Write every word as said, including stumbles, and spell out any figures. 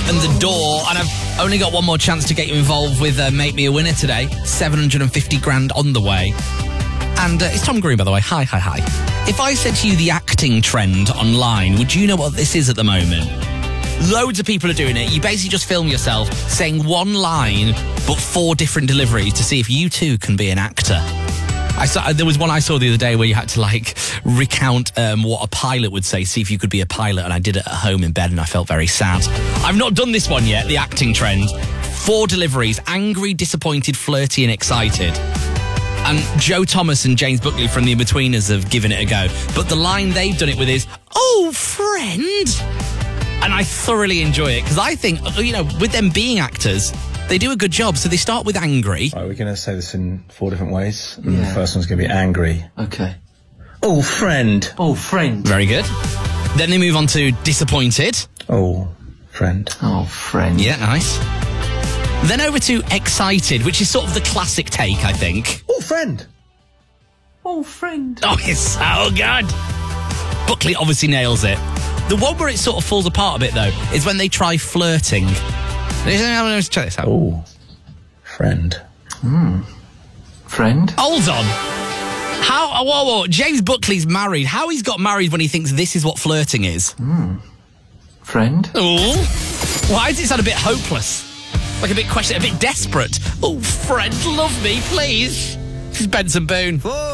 opened the door, and I've only got one more chance to get you involved with uh, Make Me a Winner today. seven hundred fifty grand on the way. And uh, it's Tom Green, by the way. Hi, hi, hi. If I said to you the acting trend online, would you know what this is at the moment? Loads of people are doing it. You basically just film yourself saying one line, but four different deliveries to see if you too can be an actor. I saw, there was one I saw the other day where you had to, like, recount um, what a pilot would say, see if you could be a pilot, and I did it at home in bed, and I felt very sad. I've not done this one yet, the acting trend. Four deliveries: angry, disappointed, flirty, and excited. And Joe Thomas and James Buckley from The Inbetweeners have given it a go. But the line they've done it with is, "Oh, friend." And I thoroughly enjoy it, because I think, you know, with them being actors, they do a good job. So they start with angry. Right, we're going to say this in four different ways. And yeah. The first one's going to be angry. Okay. Oh, friend. Oh, friend. Very good. Then they move on to disappointed. Oh, friend. Oh, friend. Yeah, nice. Then over to excited, which is sort of the classic take, I think. Oh, friend. Oh, friend. Oh, it's so good. Buckley obviously nails it. The one where it sort of falls apart a bit, though, is when they try flirting. Let's check this out. Oh, friend. Hmm. Friend? Hold on. How? Whoa, whoa. James Buckley's married. How he's got married when he thinks this is what flirting is? Hmm. Friend? Oh. Why does it sound a bit hopeless? Like a bit question, a bit desperate. Oh, friend, love me, please. This is Benson Boone. Whoa.